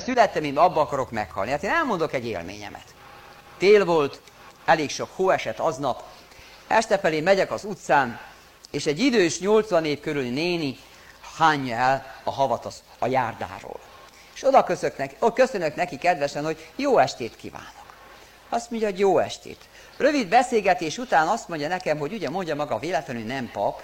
születtem, én abba akarok meghalni. Hát én elmondok egy élményemet. Tél volt, elég sok hó esett aznap, este felé megyek az utcán, és egy idős 80 év körüli néni hányja el a havat a járdáról. És oda köszönök neki kedvesen, hogy jó estét kívánok. Azt mondja, hogy jó estét. Rövid beszélgetés után azt mondja nekem, hogy ugye mondja maga véletlenül nem pap.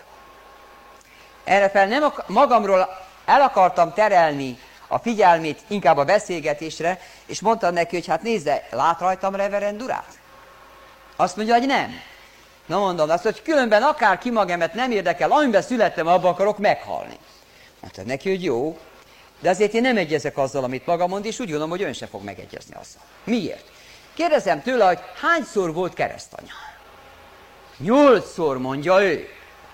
Errefel magamról el akartam terelni a figyelmét inkább a beszélgetésre, és mondtam neki, hogy hát nézze, lát rajtam reverendurát? Azt mondja, hogy nem. Na mondom, azt, hogy különben akár ki magamet nem érdekel, amiben születtem, abban akarok meghalni. Mondta neki, hogy jó, de azért én nem egyezek azzal, amit maga mond, és úgy gondolom, hogy ön se fog megegyezni azzal. Miért? Kérdezem tőle, hogy hányszor volt keresztanya? 8-szor, mondja ő.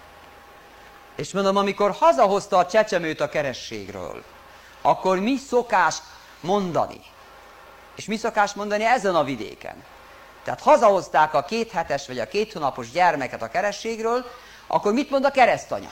És mondom, amikor hazahozta a csecsemőt a kerességről, akkor mi szokás mondani? És mi szokás mondani ezen a vidéken? Tehát hazahozták a 2 hetes vagy a 2 hónapos gyermeket a kerességről, akkor mit mond a keresztanya?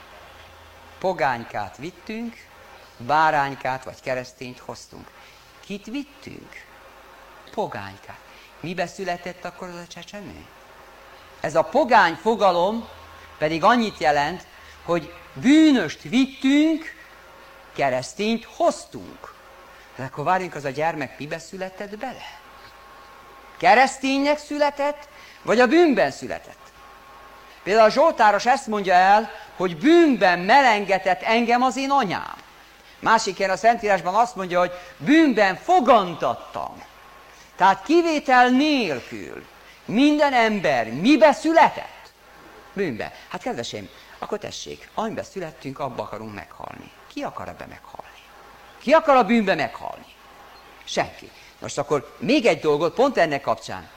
Pogánykát vittünk, báránykát vagy keresztényt hoztunk. Kit vittünk? Pogánykát. Mibe született akkor az a csecsemő? Ez a pogány fogalom pedig annyit jelent, hogy bűnöst vittünk, keresztényt hoztunk. De akkor várjunk, az a gyermek mibe született bele? Kereszténynek született, vagy a bűnben született? Például a Zsoltáros ezt mondja el, hogy bűnben melengetett engem az én anyám. Másik helyen a Szentírásban azt mondja, hogy bűnben fogantattam. Tehát kivétel nélkül minden ember mibe született? Bűnbe. Hát kedveseim, akkor tessék, amiben születtünk, abba akarunk meghalni. Ki akar ebbe meghalni? Ki akar a bűnbe meghalni? Senki. Most akkor még egy dolgot, pont ennek kapcsán.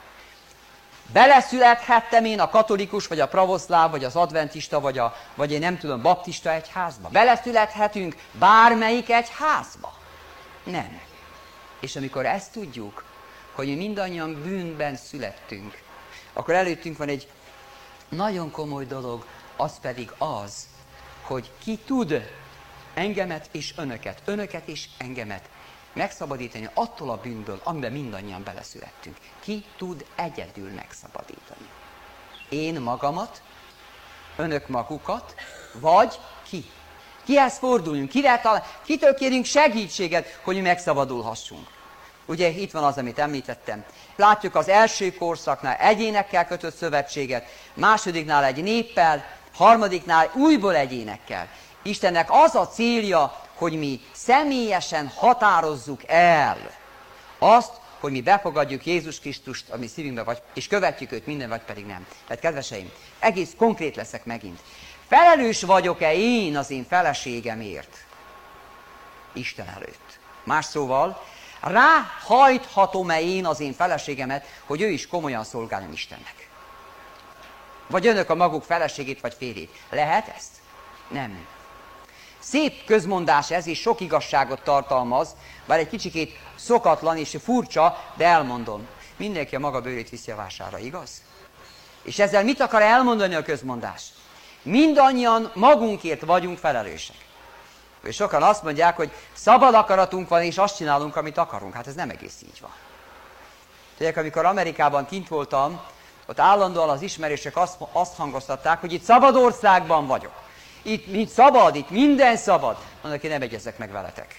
Beleszülethettem én a katolikus, vagy a pravoszláv, vagy az adventista, vagy én nem tudom, baptista egyházba? Beleszülethetünk bármelyik egyházba? Nem. És amikor ezt tudjuk, hogy mi mindannyian bűnben születtünk, akkor előttünk van egy nagyon komoly dolog, az pedig az, hogy ki tud engemet és önöket és engemet megszabadítani attól a bűnből, amiben mindannyian beleszülettünk. Ki tud egyedül megszabadítani? Én magamat, önök magukat, vagy ki? Kihez forduljunk? Kitől kérünk segítséget, hogy mi megszabadulhassunk? Ugye itt van az, amit említettem. Látjuk az első korszaknál egyénekkel kötött szövetséget, másodiknál egy néppel, harmadiknál újból egyénekkel. Istennek az a célja, hogy mi személyesen határozzuk el azt, hogy mi befogadjuk Jézus Krisztust a mi szívünkbe, és követjük őt minden, vagy pedig nem. Tehát kedveseim, egész konkrét leszek megint. Felelős vagyok-e én az én feleségemért? Isten előtt. Más szóval, ráhajthatom-e én az én feleségemet, hogy ő is komolyan szolgáljon Istennek? Vagy önök a maguk feleségét vagy férjét. Lehet ezt? Nem. Szép közmondás ez, és sok igazságot tartalmaz, bár egy kicsikét szokatlan és furcsa, de elmondom. Mindenki a maga bőrét viszi a vásárra, igaz? És ezzel mit akar elmondani a közmondás? Mindannyian magunkért vagyunk felelősek. És sokan azt mondják, hogy szabad akaratunk van, és azt csinálunk, amit akarunk. Hát ez nem egész így van. Tudják, amikor Amerikában kint voltam, ott állandóan az ismerősök azt hangoztatták, hogy itt szabad országban vagyok. Itt szabad, itt minden szabad. Mondok, én nem egyezek meg veletek.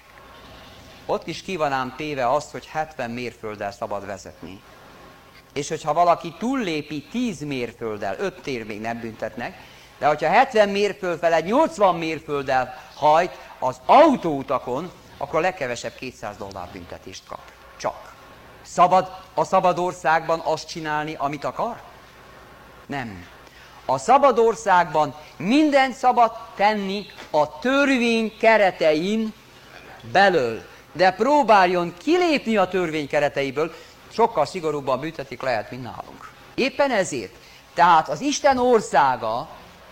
Ott is ki van ám téve azt, hogy 70 mérfölddel szabad vezetni. És hogyha valaki túllépi 10 mérfölddel, 5 tér még nem büntetnek, de hogyha 70 mérföld felett 80 mérfölddel hajt az autóutakon, akkor legkevesebb $200 büntetést kap. Csak. Szabad a szabad országban azt csinálni, amit akar? Nem. A szabad országban mindent szabad tenni a törvény keretein belül. De próbáljon kilépni a törvény kereteiből, sokkal szigorúbban büntetik lehet, mint nálunk. Éppen ezért, tehát az Isten országa,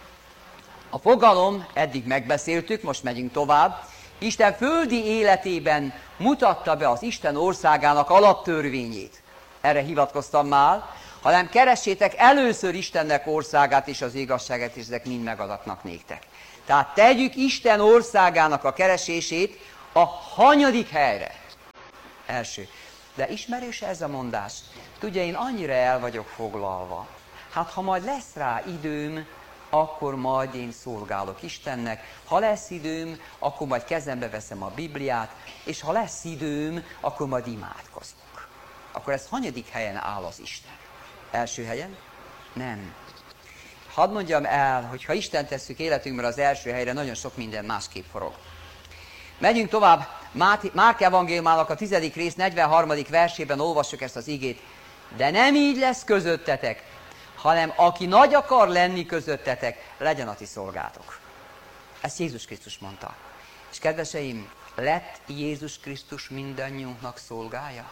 a fogalom, eddig megbeszéltük, most megyünk tovább, Isten földi életében mutatta be az Isten országának alaptörvényét. Erre hivatkoztam már, hanem keressétek először Istennek országát és az igazságát, és ezek mind megadatnak néktek. Tehát tegyük Isten országának a keresését a hanyadik helyre. Első. De ismerős ez a mondás? Tudja, én annyira el vagyok foglalva. Hát ha majd lesz rá időm, akkor majd én szolgálok Istennek. Ha lesz időm, akkor majd kezembe veszem a Bibliát, és ha lesz időm, akkor majd imádkozok. Akkor ez hanyadik helyen áll az Isten? Első helyen? Nem. Hadd mondjam el, hogy ha Isten tesszük életünkben az első helyre, nagyon sok minden másképp forog. Megyünk tovább, Márk evangéliumának a 10. rész 43. versében olvassuk ezt az igét. De nem így lesz közöttetek, hanem aki nagy akar lenni közöttetek, legyen a ti szolgátok. Ezt Jézus Krisztus mondta. És kedveseim, lett Jézus Krisztus mindannyiunknak szolgája?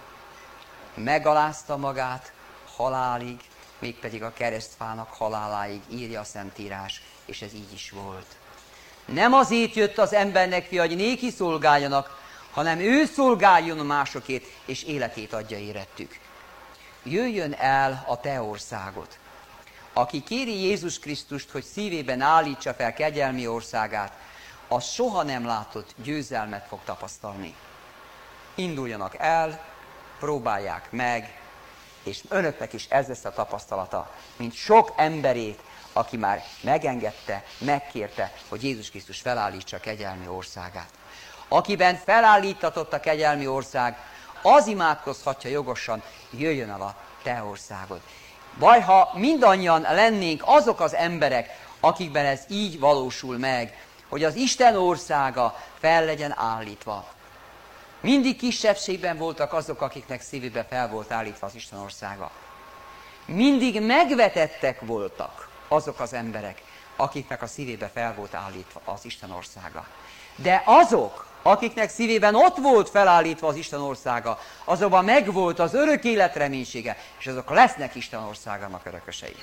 Megalázta magát halálig, mégpedig a keresztfának haláláig, írja a Szentírás, és ez így is volt. Nem azért jött az embernek fia, hogy néki szolgáljanak, hanem ő szolgáljon másokét, és életét adja érettük. Jöjjön el a te országod. Aki kéri Jézus Krisztust, hogy szívében állítsa fel kegyelmi országát, az soha nem látott győzelmet fog tapasztalni. Induljanak el, próbálják meg, és önöknek is ez lesz a tapasztalata, mint sok emberét, aki már megengedte, megkérte, hogy Jézus Krisztus felállítsa a kegyelmi országát. Akiben felállítatott a kegyelmi ország, az imádkozhatja jogosan, jöjjön el a te országod. Baj, ha mindannyian lennénk azok az emberek, akikben ez így valósul meg, hogy az Isten országa fel legyen állítva. Mindig kisebbségben voltak azok, akiknek szívébe fel volt állítva az Isten országa. Mindig megvetettek voltak azok az emberek, akiknek a szívébe fel volt állítva az Isten országa. De azok, akiknek szívében ott volt felállítva az Isten országa, azokban megvolt az örök élet reménysége, és azok lesznek Isten országának örökösei.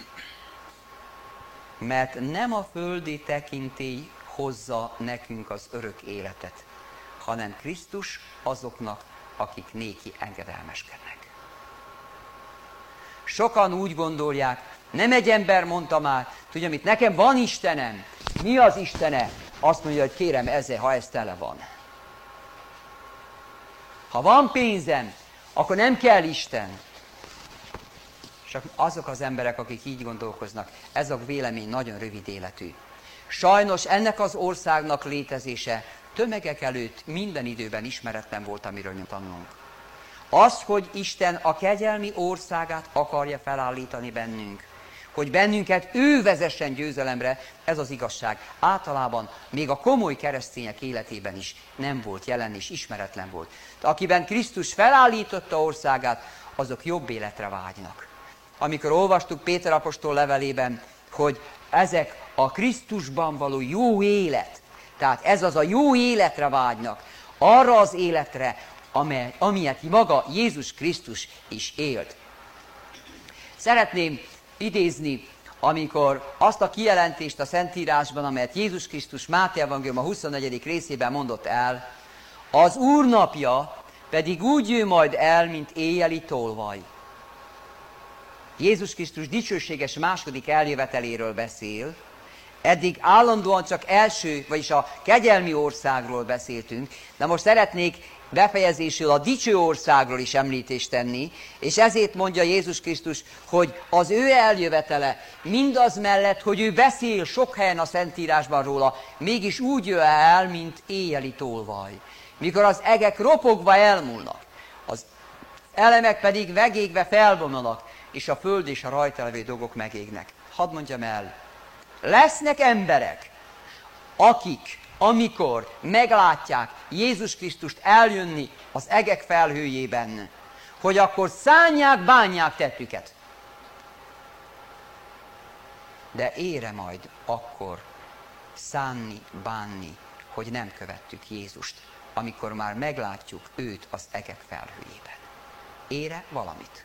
Mert nem a földi tekintély hozza nekünk az örök életet, hanem Krisztus azoknak, akik néki engedelmeskednek. Sokan úgy gondolják, nem egy ember mondta már, tudja mit, nekem van Istenem. Mi az Istene? Azt mondja, hogy kérem ezzel, ha ez tele van. Ha van pénzem, akkor nem kell Isten. Csak azok az emberek, akik így gondolkoznak, ez a vélemény nagyon rövid életű. Sajnos ennek az országnak létezése tömegek előtt minden időben ismeretlen volt, amiről mi tanulunk. Az, hogy Isten a kegyelmi országát akarja felállítani bennünk, hogy bennünket ő vezessen győzelemre, ez az igazság. Általában még a komoly keresztények életében is nem volt jelen és ismeretlen volt. De akiben Krisztus felállította országát, azok jobb életre vágynak. Amikor olvastuk Péter apostol levelében, hogy ezek a Krisztusban való jó élet, tehát ez az a jó életre vágynak, arra az életre, amilyet maga Jézus Krisztus is élt. Szeretném idézni, amikor azt a kijelentést a Szentírásban, amelyet Jézus Krisztus Máté evangélium a 24. részében mondott el, az Úr napja pedig úgy jön majd el, mint éjjeli tolvaj. Jézus Krisztus dicsőséges második eljöveteléről beszél, eddig állandóan csak első, vagyis a kegyelmi országról beszéltünk, de most szeretnék befejezésül a dicső országról is említést tenni, és ezért mondja Jézus Krisztus, hogy az ő eljövetele mindaz mellett, hogy ő beszél sok helyen a Szentírásban róla, mégis úgy jön el, mint éjjeli tolvaj. Mikor az egek ropogva elmúlnak, az elemek pedig megégve felbomlanak, és a föld és a rajta levő dolgok megégnek. Hadd mondjam el, lesznek emberek, akik, amikor meglátják Jézus Krisztust eljönni az egek felhőjében, hogy akkor szánják, bánják tettüket. De ére majd akkor szánni, bánni, hogy nem követtük Jézust, amikor már meglátjuk őt az egek felhőjében. Ére valamit.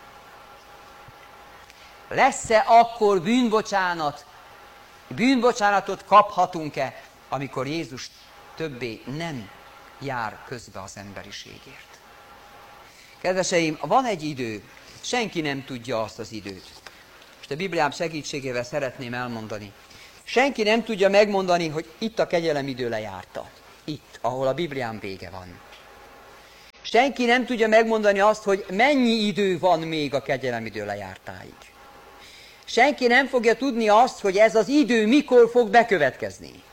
Lesz-e akkor bűnbocsánat? Bűnbocsánatot kaphatunk-e, amikor Jézus többé nem jár közbe az emberiségért? Kedveseim, van egy idő, senki nem tudja azt az időt. Most a Bibliám segítségével szeretném elmondani. Senki nem tudja megmondani, hogy itt a kegyelem idő lejárta. Itt, ahol a Bibliám vége van. Senki nem tudja megmondani azt, hogy mennyi idő van még a kegyelemidő lejártáig. Senki nem fogja tudni azt, hogy ez az idő mikor fog bekövetkezni.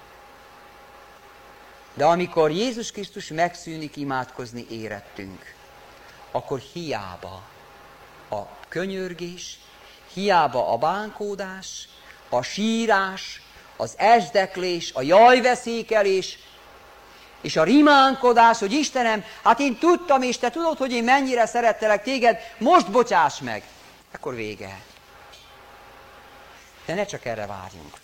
De amikor Jézus Krisztus megszűnik imádkozni érettünk, akkor hiába a könyörgés, hiába a bánkódás, a sírás, az esdeklés, a jajveszékelés, és a rimánkodás, hogy Istenem, hát én tudtam, és te tudod, hogy én mennyire szerettelek téged, most bocsáss meg. Akkor vége. De ne csak erre várjunk.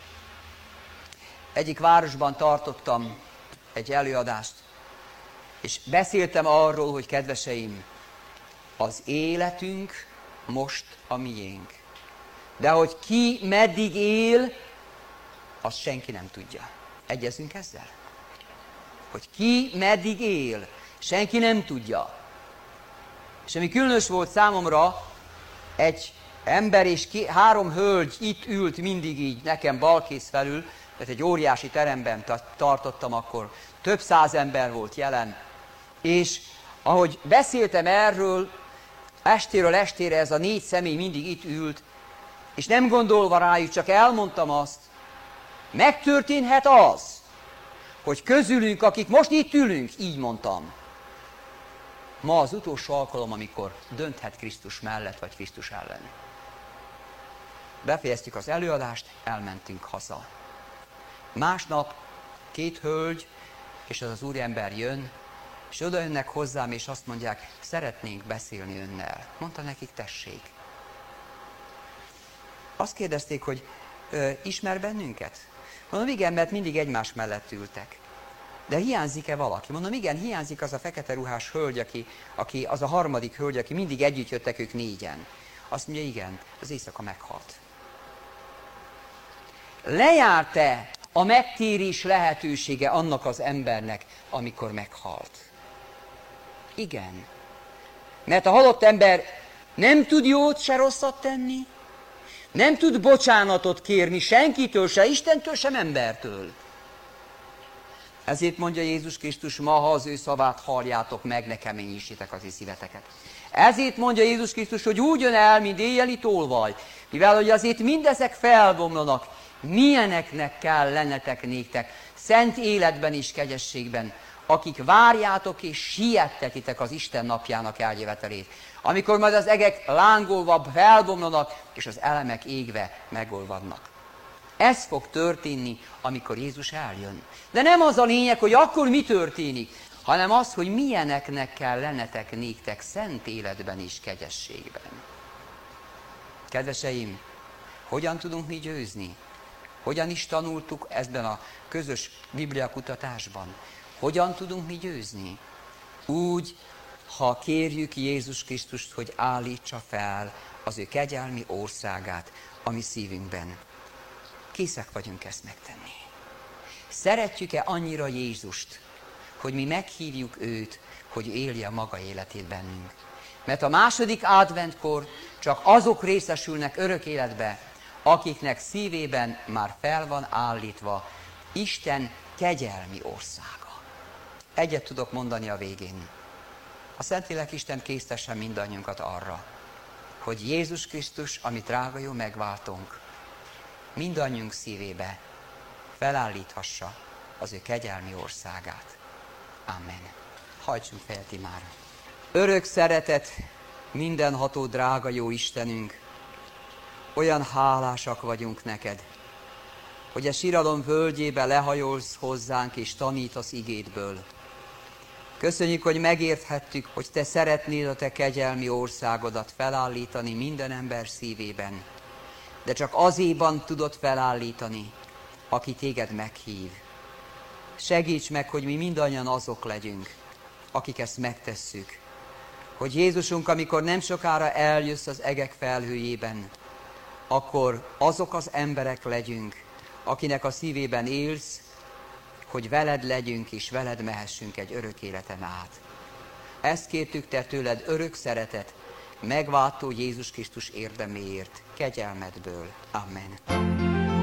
Egyik városban tartottam egy előadást, és beszéltem arról, hogy kedveseim, az életünk most a miénk. De hogy ki meddig él, azt senki nem tudja. Egyezünk ezzel? Hogy ki meddig él, senki nem tudja. És ami különös volt számomra, egy ember és 3 hölgy itt ült mindig így nekem balkész felül, mert egy óriási teremben tartottam akkor, több 100 ember volt jelen, és ahogy beszéltem erről, estéről estére ez a 4 személy mindig itt ült, és nem gondolva rájuk, csak elmondtam azt, megtörténhet az, hogy közülünk, akik most itt ülünk, így mondtam, ma az utolsó alkalom, amikor dönthet Krisztus mellett, vagy Krisztus ellen. Befejeztük az előadást, elmentünk haza. Másnap 2 hölgy, és az úriember jön, és oda jönnek hozzám, és azt mondják, szeretnénk beszélni önnel. Mondta nekik, tessék. Azt kérdezték, hogy ismer bennünket? Mondom, igen, mert mindig egymás mellett ültek. De hiányzik-e valaki? Mondom, igen, hiányzik az a fekete ruhás hölgy, aki az a harmadik hölgy, aki mindig együtt jöttek ők 4-en. Azt mondja, igen, az éjszaka meghalt. Lejárt-e a megtérés lehetősége annak az embernek, amikor meghalt? Igen. Mert a halott ember nem tud jót se rosszat tenni, nem tud bocsánatot kérni senkitől, se Istentől, sem embertől. Ezért mondja Jézus Krisztus, ma, ha az ő szavát halljátok meg, ne keményítsétek az szíveteket. Ezért mondja Jézus Krisztus, hogy úgy jön el, mint éjjeli tolvaj, mivel hogy azért mindezek felbomlanak, milyeneknek kell lennetek néktek, szent életben és kegyességben, akik várjátok és siettetitek az Isten napjának eljövetelét, amikor majd az egek lángolva felbomlanak, és az elemek égve megolvadnak. Ez fog történni, amikor Jézus eljön. De nem az a lényeg, hogy akkor mi történik, hanem az, hogy milyeneknek kell lennetek néktek szent életben és kegyességben. Kedveseim, hogyan tudunk mi győzni? Hogyan is tanultuk ebben a közös bibliakutatásban? Hogyan tudunk mi győzni? Úgy, ha kérjük Jézus Krisztust, hogy állítsa fel az ő kegyelmi országát a mi szívünkben. Készek vagyunk ezt megtenni. Szeretjük-e annyira Jézust, hogy mi meghívjuk őt, hogy élje a maga életét bennünk? Mert a második adventkor csak azok részesülnek örök életbe, akiknek szívében már fel van állítva Isten kegyelmi országa. Egyet tudok mondani a végén. A Szentlélek Isten késztessen mindannyiunkat arra, hogy Jézus Krisztus, amit drága jó megváltunk, mindannyiunk szívébe felállíthassa az ő kegyelmi országát. Amen. Hajtsunk fejet imára. Örök szeretet, mindenható drága jó Istenünk, olyan hálásak vagyunk neked, hogy a síralom völgyébe lehajolsz hozzánk és tanítasz igédből. Köszönjük, hogy megérthettük, hogy te szeretnéd a te kegyelmi országodat felállítani minden ember szívében, de csak azéban tudod felállítani, aki téged meghív. Segíts meg, hogy mi mindannyian azok legyünk, akik ezt megtesszük. Hogy Jézusunk, amikor nem sokára eljössz az egek felhőjében, akkor azok az emberek legyünk, akinek a szívében élsz, hogy veled legyünk és veled mehessünk egy örök életen át. Ezt kértük te tőled örök szeretet, megváltó Jézus Krisztus érdeméért, kegyelmedből. Amen.